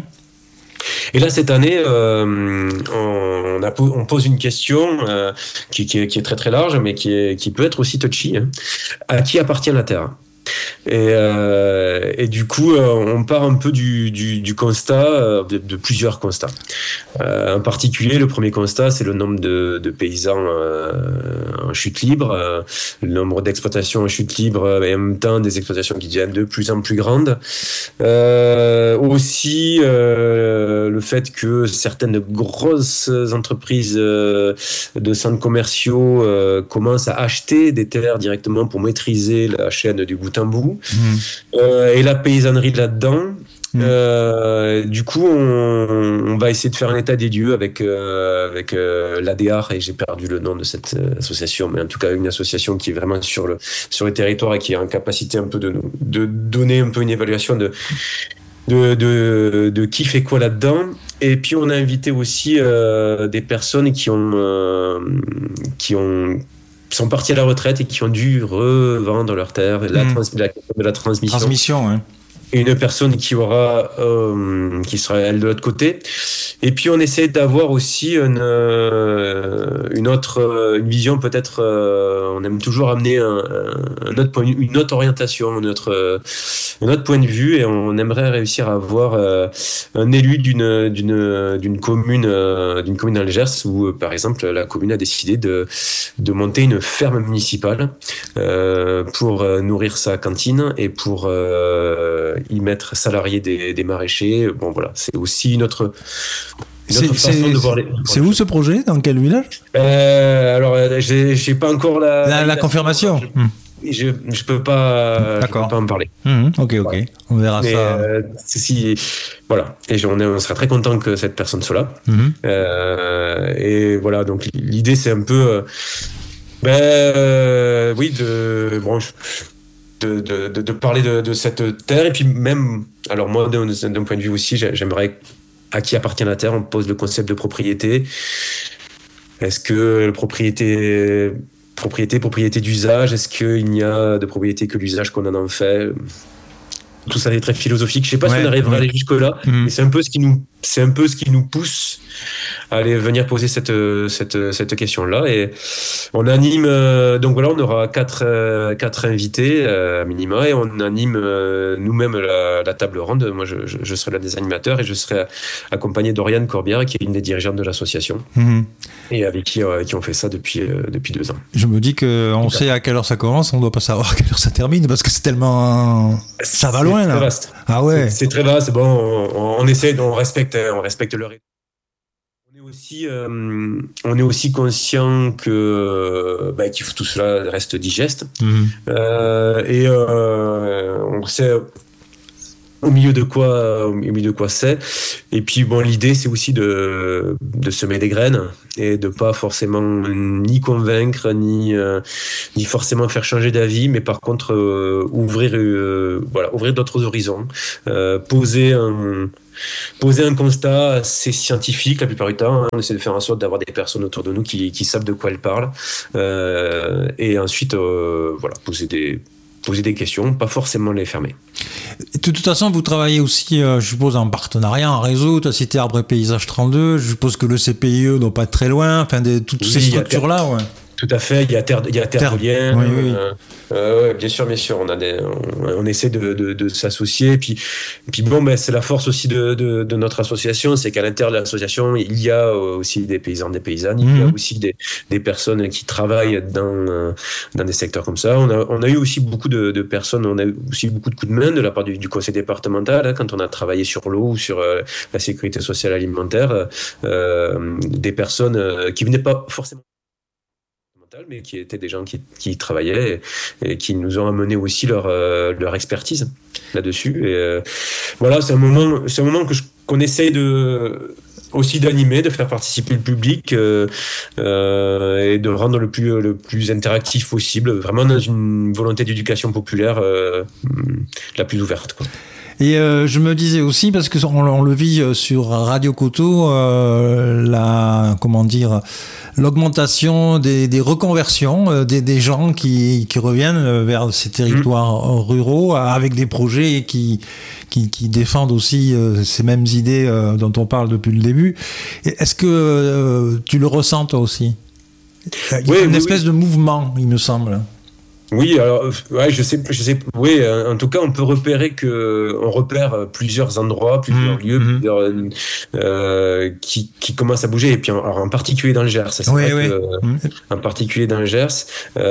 Et là, cette année, euh, on, a, on pose une question euh, qui, qui, est, qui est très très large, mais qui, est, qui peut être aussi touchy. Hein. À qui appartient la Terre ? Et, euh, et du coup, euh, on part un peu du, du, du constat, euh, de, de plusieurs constats. Euh, en particulier, le premier constat, c'est le nombre de, de paysans euh, en chute libre, euh, le nombre d'exploitations en chute libre, et en même temps des exploitations qui deviennent de plus en plus grandes. Euh, aussi, euh, le fait que certaines grosses entreprises euh, de centres commerciaux euh, commencent à acheter des terres directement pour maîtriser la chaîne du bout en bout. Mmh. Euh, et la paysannerie là-dedans. Mmh. Euh, du coup, on, on va essayer de faire un état des lieux avec, euh, avec euh, l'A D A R, et j'ai perdu le nom de cette euh, association, mais en tout cas une association qui est vraiment sur le, sur le territoire et qui est en capacité un peu de, de donner un peu une évaluation de, de, de, de qui fait quoi là-dedans. Et puis on a invité aussi euh, des personnes qui ont, euh, qui ont sont partis à la retraite et qui ont dû revendre leur terre, la, mmh. trans, la, de la transmission. Transmission, ouais. Et une personne qui aura, euh, qui sera elle de l'autre côté. Et puis on essaie d'avoir aussi une, euh, une autre, une vision peut-être. Euh, on aime toujours amener un, un autre point, une autre orientation, une autre, un autre point de vue, et on aimerait réussir à avoir euh, un élu d'une d'une d'une commune, euh, d'une commune dans le Gers où, par exemple, la commune a décidé de de monter une ferme municipale euh, pour nourrir sa cantine et pour euh, y mettre salariés des, des maraîchers. Bon, voilà, c'est aussi une autre, une autre c'est, façon de voir les... C'est où ce projet ? Dans quel village ? euh, Alors, j'ai, j'ai pas encore la... La, la confirmation. Je, je, je peux pas, je peux pas en parler. Mmh, ok, ok. Voilà. On verra Mais, ça. Euh, si, voilà. Et on, est, on serait très content que cette personne soit là. Mmh. Euh, et voilà, donc l'idée, c'est un peu... Euh, ben, euh, oui, de... Bon, je, De, de, de, de parler de, de cette terre, et puis même, alors moi d'un, d'un point de vue aussi, j'aimerais à qui appartient la terre. On pose le concept de propriété. Est-ce que la propriété, propriété, propriété d'usage, est-ce qu'il n'y a de propriété que l'usage qu'on en en fait? Tout ça est très philosophique. Je sais pas ouais, si on arrivera ouais. à aller jusque là, mmh. mais c'est un peu ce qui nous, c'est un peu ce qui nous pousse aller venir poser cette cette cette question-là. Et on anime euh, donc voilà, on aura quatre euh, quatre invités euh, à minima, et on anime euh, nous-mêmes la, la table ronde. Moi, je, je, je serai l'un des animateurs et je serai accompagné d'Oriane Corbière, qui est une des dirigeantes de l'association, mmh. et avec qui euh, qui on fait ça depuis euh, depuis deux ans. Je me dis que on sait à quelle heure ça commence, on doit pas savoir à quelle heure ça termine, parce que c'est tellement ça va loin là. Très vaste. Ah ouais. C'est, c'est très vaste. Bon, on, on essaie, on respecte, on respecte le rythme. On est aussi, euh, on est aussi conscient que bah, qu'il faut tout cela reste digeste. Mmh. Euh, et euh, on sait au milieu de quoi, au milieu de quoi c'est. Et puis bon, l'idée c'est aussi de de semer des graines et de pas forcément ni convaincre ni euh, ni forcément faire changer d'avis, mais par contre euh, ouvrir euh, voilà ouvrir d'autres horizons, euh, poser un Poser un constat assez scientifique la plupart du temps. Hein. On essaie de faire en sorte d'avoir des personnes autour de nous qui, qui savent de quoi elles parlent. Euh, et ensuite, euh, voilà, poser des, poser des questions, pas forcément les fermer. De toute façon, vous travaillez aussi, euh, je suppose, en partenariat, en réseau. Tu as cité Arbre et Paysage trente-deux. Je suppose que le C P I E ne doit pas être très loin. Enfin, des, toutes oui, ces structures-là, ouais. Tout à fait, il y a Terre, il y a Terre, Terre de Liens, oui, oui. Euh, euh, bien sûr, bien sûr, on a des, on, on essaie de, de, de s'associer, et puis, et puis bon, ben c'est la force aussi de, de, de notre association, c'est qu'à l'intérieur de l'association, il y a aussi des paysans, des paysannes, mmh. il y a aussi des, des personnes qui travaillent dans, dans des secteurs comme ça. On a, on a eu aussi beaucoup de, de personnes, on a eu aussi beaucoup de coups de main de la part du, du conseil départemental, hein, quand on a travaillé sur l'eau ou sur euh, la sécurité sociale alimentaire, euh, des personnes euh, qui venaient pas forcément, mais qui étaient des gens qui, qui travaillaient et, et qui nous ont amené aussi leur, euh, leur expertise là-dessus. Et euh, voilà, c'est un moment, c'est un moment que je, qu'on essaye de, aussi d'animer, de faire participer le public euh, euh, et de le rendre le plus, le plus interactif possible, vraiment dans une volonté d'éducation populaire euh, la plus ouverte, quoi. Et euh, je me disais aussi, parce que on, on le vit sur Radio Coteau, euh, la comment dire, l'augmentation des, des reconversions, euh, des, des gens qui, qui reviennent vers ces territoires mmh. ruraux avec des projets qui qui, qui défendent aussi euh, ces mêmes idées euh, dont on parle depuis le début. Est-ce que euh, tu le ressens toi aussi ? Il y a oui, une oui, espèce oui. de mouvement, il me semble. Oui, alors ouais, je sais, je sais. Oui, en tout cas, on peut repérer que on repère plusieurs endroits, plusieurs mmh, lieux, mmh. plusieurs, euh, qui qui commencent à bouger. Et puis, alors, en particulier dans le Gers. C'est oui, vrai oui. que, mmh. En particulier dans le Gers.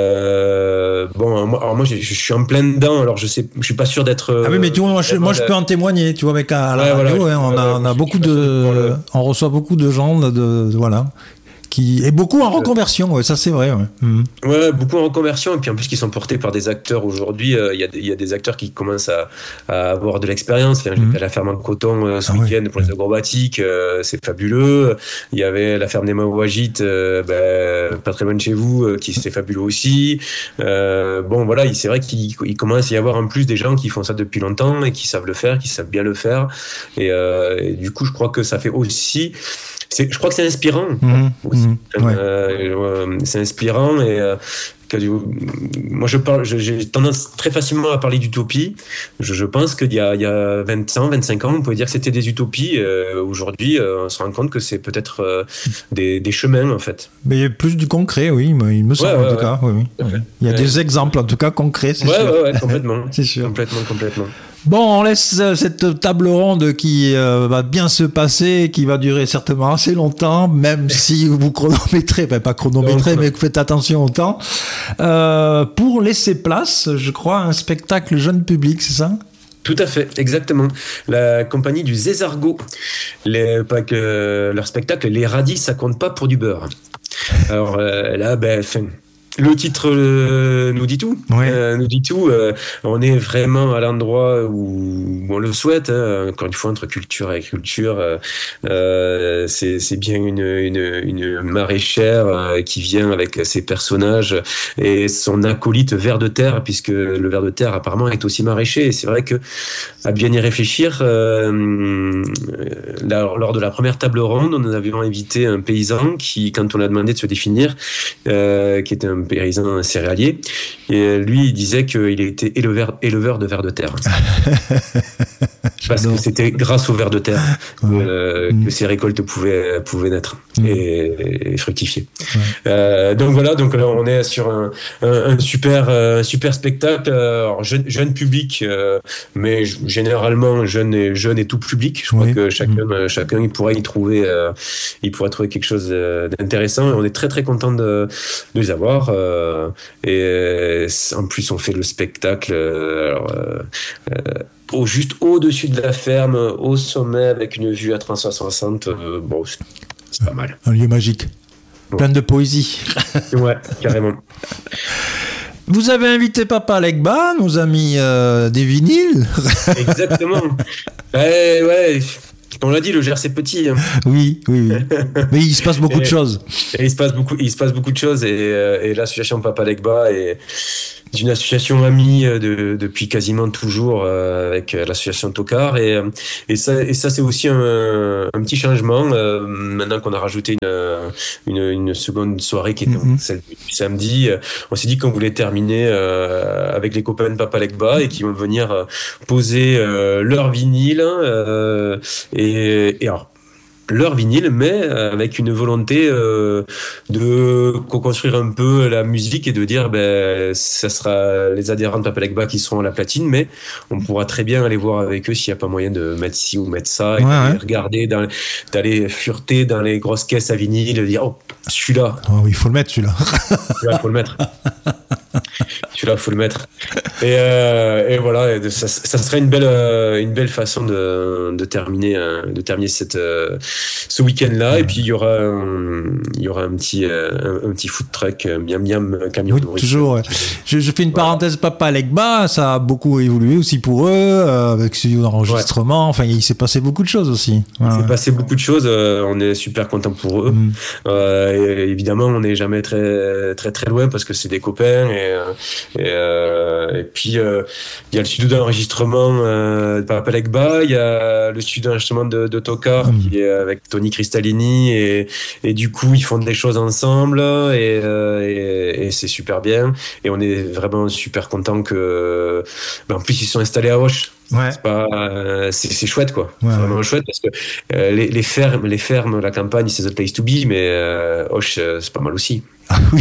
Euh, bon, moi, alors moi, je, je suis en plein dedans. Alors, je sais, je suis pas sûr d'être. Ah oui, mais tu vois, moi, je, moi, je peux en témoigner. Tu vois, avec à la ouais, radio, voilà, hein, on a, on a beaucoup de, le... on reçoit beaucoup de gens de, de voilà. Qui... Et beaucoup en reconversion, ouais, ça c'est vrai. Ouais. Mmh. ouais, beaucoup en reconversion, et puis en plus qui sont portés par des acteurs aujourd'hui. Il euh, y, y a des acteurs qui commencent à, à avoir de l'expérience. Enfin, mmh. J'étais à la ferme en coton euh, ce ah week-end ouais. pour les agrobatiques, euh, c'est fabuleux. Il y avait la ferme des Mawajit, euh, ben, pas très loin de chez vous, euh, qui c'est fabuleux aussi. Euh, bon, voilà, c'est vrai qu'il il commence à y avoir en plus des gens qui font ça depuis longtemps et qui savent le faire, qui savent bien le faire. Et, euh, et du coup, je crois que ça fait aussi. C'est, je crois que c'est inspirant mmh, aussi. Mmh, ouais. euh, c'est inspirant et euh, que, moi je parle, je, j'ai tendance très facilement à parler d'utopie. Je, je pense qu'il y a, il y a vingt ans, vingt-cinq ans, on pouvait dire que c'était des utopies. Euh, aujourd'hui, euh, on se rend compte que c'est peut-être euh, des, des chemins en fait. Mais il y a plus du concret, oui, il me semble ouais, ouais, en tout ouais. cas. Oui, oui. Il y a ouais. des exemples en tout cas concrets, c'est ouais, sûr. Ouais, ouais, complètement. C'est sûr. Complètement, complètement. Bon, on laisse cette table ronde qui euh, va bien se passer, qui va durer certainement assez longtemps, même si vous chronométrez, enfin pas chronométrez, mais que vous faites attention au temps, euh, pour laisser place, je crois, à un spectacle jeune public, c'est ça ? Tout à fait, exactement. La compagnie du Zézargot, les, pas que, leur spectacle, les radis, ça compte pas pour du beurre. Alors euh, là, ben, fin. Le titre euh, nous dit tout. Ouais. Euh, nous dit tout. Euh, on est vraiment à l'endroit où on le souhaite. Hein. Encore une fois, entre culture et agriculture, euh, euh, c'est, c'est bien une, une, une maraîchère euh, qui vient avec ses personnages et son acolyte ver de terre, puisque le ver de terre apparemment est aussi maraîcher. Et c'est vrai que, à bien y réfléchir, euh, là, lors de la première table ronde, nous avions invité un paysan qui, quand on a demandé de se définir, euh, qui était un paysan céréalier. Et lui, il disait qu'il était éleveur, éleveur de vers de terre. Parce que c'était grâce aux vers de terre euh, mmh. que ces récoltes pouvaient, pouvaient naître mmh. et, et fructifier. Ouais. Euh, donc voilà, donc là on est sur un, un, un super, un super spectacle. Alors, jeune, jeune public, euh, mais généralement jeune et jeune et tout public. Je crois oui. que chacun, mmh. chacun il pourrait y trouver, euh, il pourrait trouver quelque chose d'intéressant. Et on est très très content de, de les avoir. Euh, et en plus on fait le spectacle. Alors, euh, euh, Au, juste au-dessus de la ferme, au sommet, avec une vue à trois cent soixante, euh, bon, c'est, c'est pas mal. Un lieu magique, ouais. Plein de poésie. Ouais, carrément. Vous avez invité Papa Legba, nos amis euh, des vinyles. Exactement. Ouais, ouais. On l'a dit, le Gers c'est petit. Hein. Oui, oui, oui. Mais il se passe beaucoup et, de choses. Et il se passe beaucoup, il se passe beaucoup de choses et, et l'association Papa Legba est une association amie de, depuis quasiment toujours euh, avec l'association Tokar et, et, ça, et ça c'est aussi un, un petit changement euh, maintenant qu'on a rajouté une, une, une seconde soirée qui était mm-hmm. celle du samedi. On s'est dit qu'on voulait terminer euh, avec les copains de Papa Legba et qui vont venir poser euh, leur vinyle euh, et, et alors leur vinyle, mais avec une volonté euh, de co-construire un peu la musique et de dire ben ça sera les adhérents de Papa Legba qui seront à la platine, mais on pourra très bien aller voir avec eux s'il n'y a pas moyen de mettre ci ou mettre ça et ouais, d'aller ouais. regarder, dans, d'aller fureter dans les grosses caisses à vinyle, de dire oh celui-là. Oh oui, il faut le mettre celui-là. Celui-là, faut le mettre. Celui-là, faut le mettre. Et, euh, et voilà, et ça, ça serait une belle, euh, une belle façon de, de terminer, euh, de terminer cette, euh, ce week-end-là. Ouais. Et puis il y aura, un, il y aura un petit, euh, un, un petit food truck, bien, bien camion oui, de nourriture. Toujours. Ouais. Je, je fais une voilà. parenthèse, Papa Legba, ça a beaucoup évolué aussi pour eux, euh, avec studio d'enregistrement. Ouais. Enfin, il s'est passé beaucoup de choses aussi. Il s'est ouais. passé beaucoup de choses. Euh, on est super contents pour eux. Mm. Euh, et évidemment, on n'est jamais très, très, très loin parce que c'est des copains et Et, euh, et puis il euh, y a le studio d'enregistrement euh, de Papa Legba, il y a le studio d'enregistrement de, de Tokar mmh. qui est avec Tony Cristallini et, et du coup ils font des choses ensemble et, euh, et, et c'est super bien et on est vraiment super content que ben, en plus ils sont installés à Auch. Ouais. C'est pas, euh, c'est, c'est chouette quoi. Ouais, c'est vraiment ouais. chouette parce que euh, les, les fermes, les fermes, la campagne, c'est the place to be, mais euh, Auch, euh, c'est pas mal aussi. Ah oui.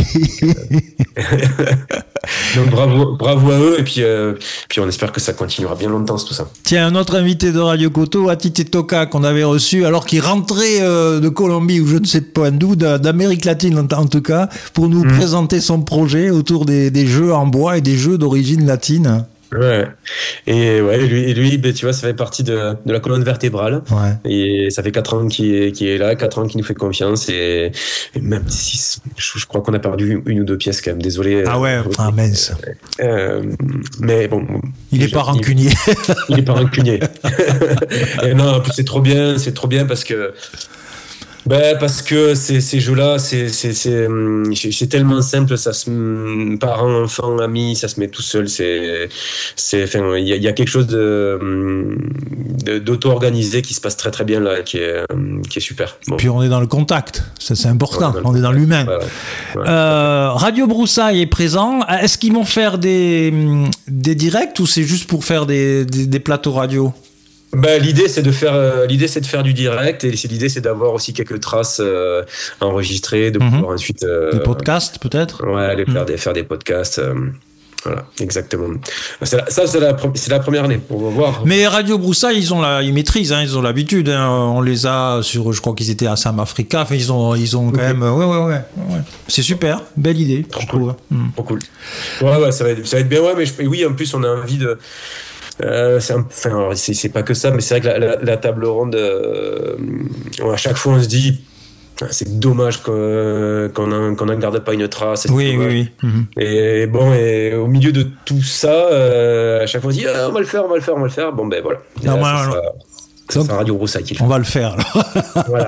Donc bravo, bravo à eux et puis, euh, puis on espère que ça continuera bien longtemps tout ça. Tiens, un autre invité de Radio Koto, Atite Toka, qu'on avait reçu alors qu'il rentrait euh, de Colombie ou je ne sais pas d'où, d'Amérique latine en, en tout cas, pour nous mmh. présenter son projet autour des, des jeux en bois et des jeux d'origine latine. Ouais. Et ouais, lui, et lui ben, tu vois, ça fait partie de, de la colonne vertébrale. Ouais. Et ça fait quatre ans qu'il est, qu'il est là, quatre ans qu'il nous fait confiance. Et, et même si je, je crois qu'on a perdu une ou deux pièces quand même. Désolé. Ah ouais, ah mince. Euh, mais bon. Il est pas rancunier. Il, il est pas rancunier. Et non, en plus c'est trop bien, c'est trop bien parce que. Ben parce que ces, ces jeux-là, c'est, c'est, c'est, c'est tellement simple, ça se, parents, enfants, amis, ça se met tout seul. C'est, c'est, enfin, il y a, y a quelque chose de, de, d'auto-organisé qui se passe très très bien là, qui est, qui est super. Bon. Puis on est dans le contact, ça c'est important. Ouais, on est dans l'humain. Ouais, ouais. Euh, Radio Broussailles est présent. Est-ce qu'ils vont faire des, des directs ou c'est juste pour faire des, des, des plateaux radio? Bah, l'idée c'est de faire euh, l'idée c'est de faire du direct et l'idée c'est d'avoir aussi quelques traces euh, enregistrées de pouvoir mmh. ensuite euh, des podcasts peut-être ouais aller faire mmh. des faire des podcasts euh, voilà exactement c'est la, ça c'est la c'est la première année on va voir. Mais Radio Broussailles ils ont la ils maîtrisent hein, ils ont l'habitude hein, on les a sur je crois qu'ils étaient à Sam Africa enfin ils ont ils ont quand okay. même ouais, ouais ouais ouais c'est super belle idée trop je cool. trouve mmh. Trop cool ouais ouais ça va être, ça va être bien ouais mais je, oui en plus on a envie de Euh, c'est, un, enfin, c'est, c'est pas que ça, mais c'est vrai que la, la, la table ronde, euh, à chaque fois on se dit, c'est dommage qu'on, qu'on, en, qu'on en garde pas une trace. Oui, oui, oui. Mm-hmm. Et bon, et au milieu de tout ça, euh, à chaque fois on se dit, ah, on va le faire, on va le faire, on va le faire. Bon, ben voilà. Non, là, moi, ça, alors, sera, ça donc, sera Radio Broussailles qui le fait. On va le faire, alors. Voilà.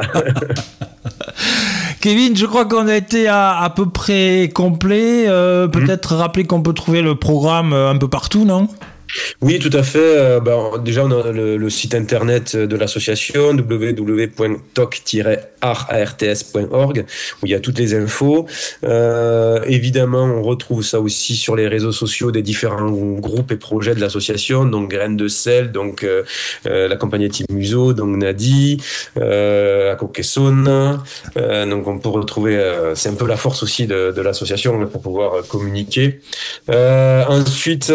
Kevin, je crois qu'on a été à, à peu près complet. Euh, peut-être mmh. rappeler qu'on peut trouver le programme un peu partout, non ? Oui, tout à fait. Euh, ben, déjà, on a le, le site internet de l'association w w w point toc tiret arts point org où il y a toutes les infos. Euh, évidemment, on retrouve ça aussi sur les réseaux sociaux des différents groupes et projets de l'association, donc Graines de sel, donc euh, euh, la compagnie Timuso, donc Nadi, euh, Akokesona. Euh, donc on peut retrouver, euh, c'est un peu la force aussi de, de l'association pour pouvoir communiquer. Euh, ensuite,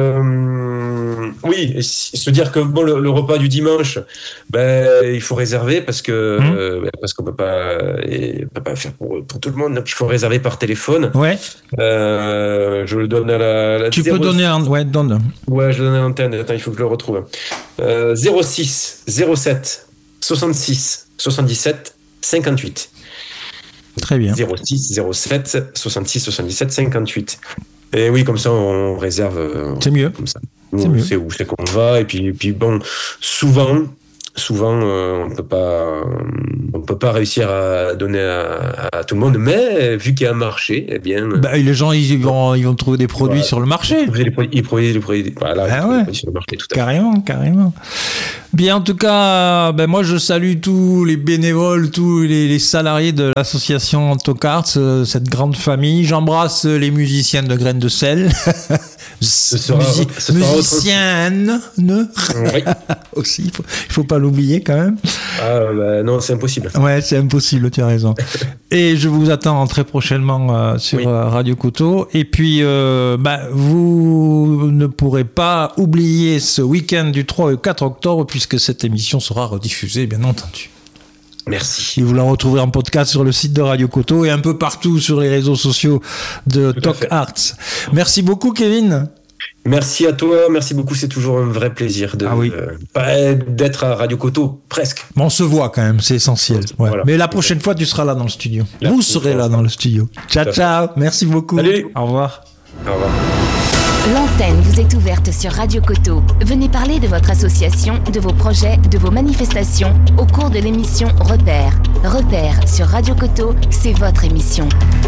euh, oui, et se dire que bon, le, le repas du dimanche, ben il faut réserver parce que mmh. euh, parce qu'on peut pas, et, on peut pas faire pour, pour tout le monde. Donc il faut réserver par téléphone. Ouais. Euh, je le donne à la. la tu zéro... peux donner un, ouais, donne. Ouais, je donne à l'antenne. Attends, il faut que je le retrouve. Euh, zéro six zéro sept soixante-six soixante-dix-sept cinquante-huit. Très bien. zéro six zéro sept soixante-six soixante-dix-sept cinquante-huit. Et oui, comme ça, on réserve. C'est mieux. Comme ça. C'est on mieux. sait où c'est qu'on va. Et puis, et puis bon, souvent, souvent, euh, on peut pas, on peut pas réussir à donner à, à tout le monde. Mais vu qu'il y a un marché, eh bien. Bah, les gens, ils vont, ils vont trouver des produits voilà. sur le marché. Ils produisent des produits, ils produisent des produits, voilà, ah ils ouais. produits sur le marché, tout à carrément, fait. carrément. Bien, en tout cas, ben moi je salue tous les bénévoles, tous les, les salariés de l'association Toc Arts, cette grande famille. J'embrasse les musiciens de Graines de sel. sera, Musi- musiciennes oui. aussi, il faut, il faut pas l'oublier quand même. Ah bah non, c'est impossible. Ouais, c'est impossible, tu as raison. Et je vous attends très prochainement euh, sur oui. euh, Radio Coteau. Et puis, euh, bah, vous ne pourrez pas oublier ce week-end du trois et quatre octobre, puisque cette émission sera rediffusée, bien entendu. Merci. Et vous la retrouverez en podcast sur le site de Radio Coteau et un peu partout sur les réseaux sociaux de Toc Arts. Merci beaucoup, Kevin. Merci à toi, merci beaucoup, c'est toujours un vrai plaisir de, ah oui. euh, d'être à Radio Coteau, presque. Mais on se voit quand même, c'est essentiel. Ouais. Voilà. Mais la prochaine fois, tu seras là dans le studio. La Vous serez là dans le studio. Ciao, ciao, merci beaucoup. Salut. Au revoir. Au revoir. L'antenne vous est ouverte sur Radio Coteau. Venez parler de votre association, de vos projets, de vos manifestations au cours de l'émission Repère. Repère sur Radio Coteau, c'est votre émission.